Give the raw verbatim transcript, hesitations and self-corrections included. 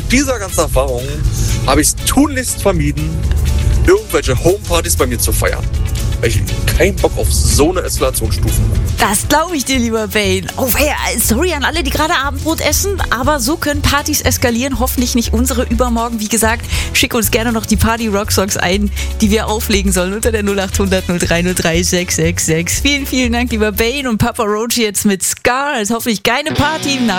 dieser ganzen Erfahrung habe ich es tunlichst vermieden, irgendwelche Homepartys bei mir zu feiern. Weil ich keinen Bock auf so eine Eskalationsstufe habe. Das glaube ich dir, lieber Bane. Oh, hey, sorry an alle, die gerade Abendbrot essen, aber so können Partys eskalieren. Hoffentlich nicht unsere übermorgen. Wie gesagt, schick uns gerne noch die Party-Rock-Songs ein, die wir auflegen sollen unter der null acht hundert null drei null drei sechs sechs sechs. Vielen, vielen Dank, lieber Bane und Papa Roach jetzt mit Scar. Ist hoffentlich keine Party nach